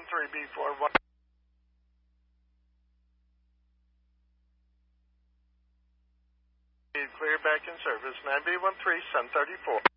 9B13B41. Clear back in service. 9B13, Sun 34.